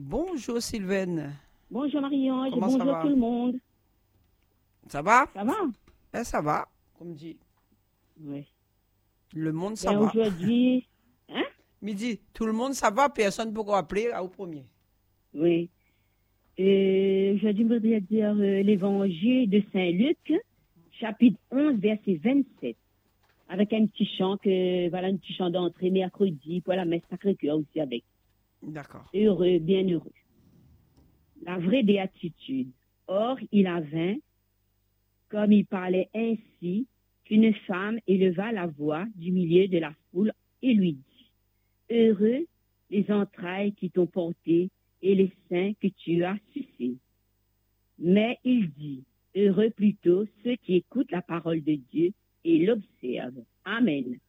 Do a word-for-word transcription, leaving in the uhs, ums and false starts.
Bonjour Sylvaine. Bonjour Marie-Ange, Comment ça bonjour va? tout le monde. Ça va? Ça va? Eh, ça va, comme dit. Oui. Le monde, ça Ben, va. aujourd'hui, hein? Midi, tout le monde, ça va, personne ne peut appeler au premier. Oui. Euh, aujourd'hui, je voudrais dire euh, l'évangile de Saint-Luc, chapitre onze, verset vingt-sept. Avec un petit chant que, voilà, un petit chant d'entrée mercredi pour la messe Sacré-Cœur aussi avec. D'accord. Heureux, bienheureux. La vraie béatitude. Or, il avait, comme il parlait ainsi, qu'une femme éleva la voix du milieu de la foule et lui dit, heureux les entrailles qui t'ont porté et les seins que tu as sucés. Mais il dit, heureux plutôt ceux qui écoutent la parole de Dieu et l'observent. Amen.